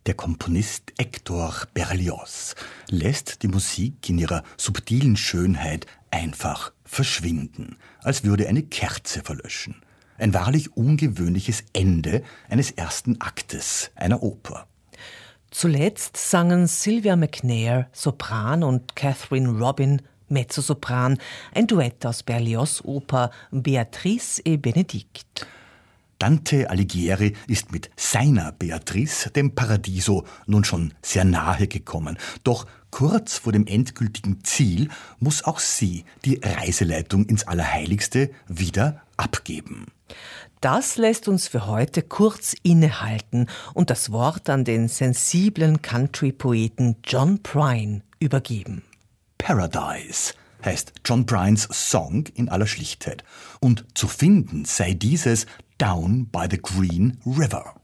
Der Komponist Hector Berlioz lässt die Musik in ihrer subtilen Schönheit einfach verschwinden, als würde eine Kerze verlöschen. Ein wahrlich ungewöhnliches Ende eines ersten Aktes einer Oper. Zuletzt sangen Sylvia McNair, Sopran, und Catherine Robin, Mezzosopran, ein Duett aus Berlioz' Oper Beatrice et Benedict. Dante Alighieri ist mit seiner Beatrice dem Paradiso nun schon sehr nahe gekommen. Doch kurz vor dem endgültigen Ziel muss auch sie die Reiseleitung ins Allerheiligste wieder abgeben. Das lässt uns für heute kurz innehalten und das Wort an den sensiblen Country-Poeten John Prine übergeben. Paradise heißt John Prines Song in aller Schlichtheit. Und zu finden sei dieses Down by the Green River.